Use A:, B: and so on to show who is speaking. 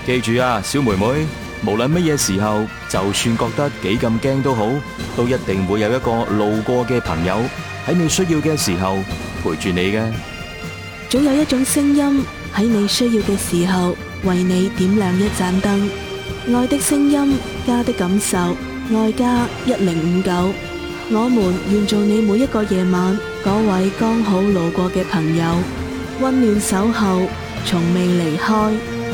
A: 記住啊，小妹妹，無論乜嘢時候，就算覺得幾咁驚都好，都一定會有一個路過嘅朋友喺你需要嘅時候陪住你嘅。
B: 總有一種聲音喺你需要嘅時候為你點亮一盞燈。愛的聲音，家的感受，愛家1059。我們願做你每一個夜晚嗰位剛好路過嘅朋友，溫暖守候，從未離開。